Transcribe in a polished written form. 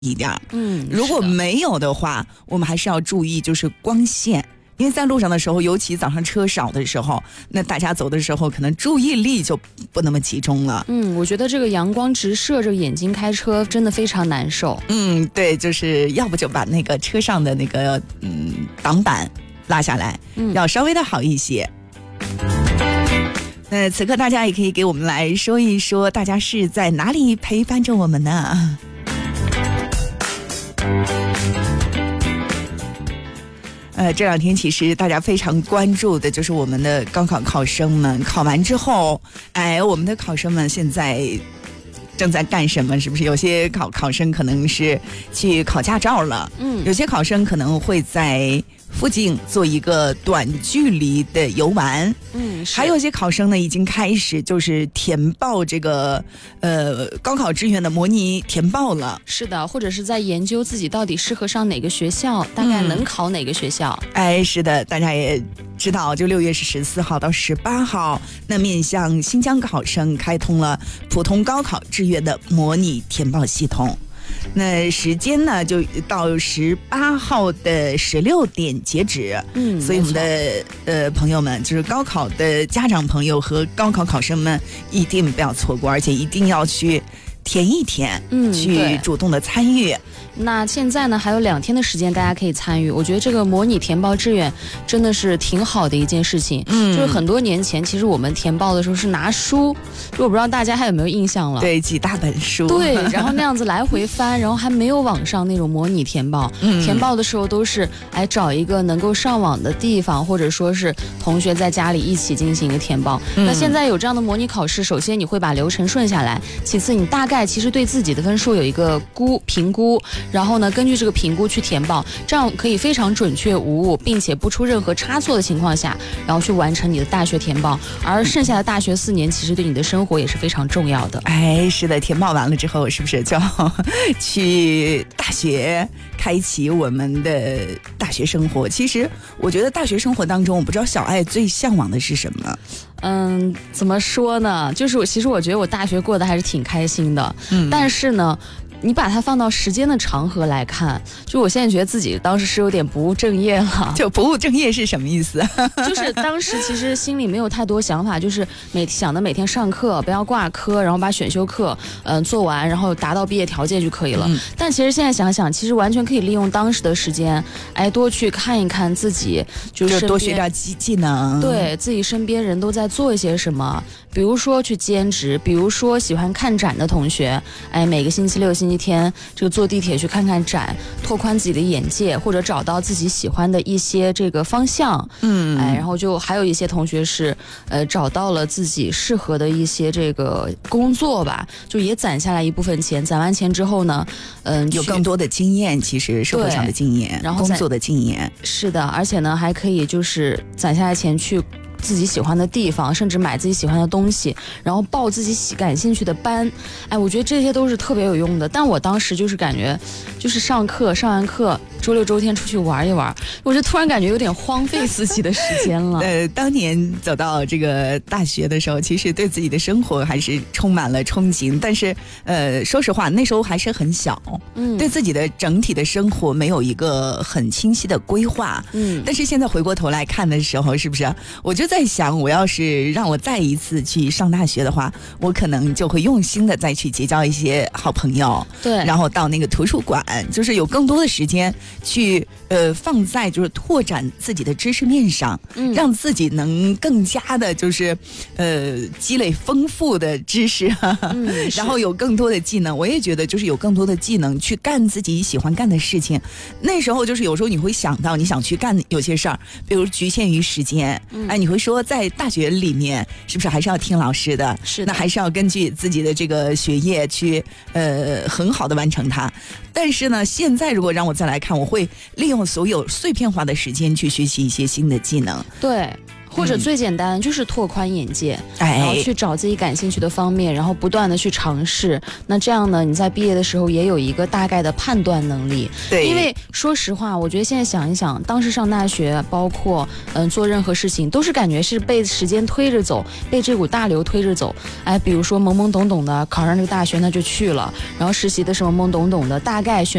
一点。如果没有的话，我们还是要注意就是光线。因为在路上的时候，尤其早上车少的时候，那大家走的时候可能注意力就不那么集中了。 我觉得这个阳光直射着眼睛开车真的非常难受。 对，就是要不就把那个车上的那个挡板拉下来，要稍微的好一些。此刻大家也可以给我们来说一说，大家是在哪里陪伴着我们呢？这两天其实大家非常关注的就是我们的高考考生们考完之后，我们的考生们现在正在干什么？是不是有些考生可能是去考驾照了？有些考生可能会在附近做一个短距离的游玩。还有些考生呢已经开始就是填报这个高考志愿的模拟填报了。 是的，或者是在研究自己到底适合上哪个学校，大概能考哪个学校。 是的，大家也知道，就6月14号到18号，那面向新疆考生开通了普通高考志愿的模拟填报系统。那时间呢就到18号的16点截止。所以我们的朋友们，就是高考的家长朋友和高考考生们一定不要错过，而且一定要去填一填，去主动的参与。 那现在呢还有2天的时间大家可以参与，我觉得这个模拟填报志愿真的是挺好的一件事情。就是很多年前其实我们填报的时候是拿书，就我不知道大家还有没有印象了。 对，几大本书。 对，然后那样子来回翻，然后还没有网上那种模拟填报。填报的时候都是找一个能够上网的地方，或者说是同学在家里一起进行一个填报。那现在有这样的模拟考试，首先你会把流程顺下来，其次你大概其实对自己的分数有一个评估，然后呢根据这个评估去填报，这样可以非常准确无误，并且不出任何差错的情况下，然后去完成你的大学填报。而剩下的大学4年其实对你的生活也是非常重要的。 是的，填报完了之后是不是就要去大学开启我们的大学生活？其实我觉得大学生活当中，我不知道小爱最向往的是什么。 怎么说呢，就是其实我觉得我大学过得还是挺开心的。但是呢你把它放到时间的长河来看，就我现在觉得自己当时是有点不务正业了。 就不务正业是什么意思？ 就是当时其实心里没有太多想法，就是想的每天上课不要挂科，然后把选修课做完，然后达到毕业条件就可以了。但其实现在想想，其实完全可以利用当时的时间，多去看一看自己，就是多学点技能， 对自己身边人都在做一些什么。比如说去兼职，比如说喜欢看展的同学，每个星期6、星期天这个坐地铁去看看展，拓宽自己的眼界，或者找到自己喜欢的一些这个方向。然后就还有一些同学是找到了自己适合的一些这个工作吧，就也攒下来一部分钱，攒完钱之后呢， 有更多的经验，其实社会上的经验，然后工作的经验。 是的，而且呢还可以就是攒下来钱去自己喜欢的地方，甚至买自己喜欢的东西，然后报自己感兴趣的班。我觉得这些都是特别有用的。但我当时就是感觉就是上完课周6周天出去玩一玩，我就突然感觉有点荒废自己的时间了。 当年走到这个大学的时候，其实对自己的生活还是充满了憧憬，但是说实话那时候还是很小，对自己的整体的生活没有一个很清晰的规划。但是现在回过头来看的时候，是不是我就在想，我要是让我再一次去上大学的话，我可能就会用心的再去结交一些好朋友， 对， 然后到那个图书馆，就是有更多的时间去放在就是拓展自己的知识面上，让自己能更加的就是积累丰富的知识，然后有更多的技能。我也觉得就是有更多的技能去干自己喜欢干的事情。那时候就是有时候你会想到你想去干有些事儿，比如局限于时间，你会说在大学里面是不是还是要听老师的？ 是的， 那还是要根据自己的这个学业去很好的完成它。但是呢，现在如果让我再来看，我会利用所有碎片化的时间去学习一些新的技能。 对， 或者最简单就是拓宽眼界，然后去找自己感兴趣的方面，然后不断的去尝试。那这样呢，你在毕业的时候也有一个大概的判断能力。 对， 因为说实话，我觉得现在想一想，当时上大学，包括做任何事情，都是感觉是被时间推着走，被这股大流推着走。哎，比如说懵懵懂懂的考上这个大学，那就去了，然后实习的时候懵懂懂的，大概选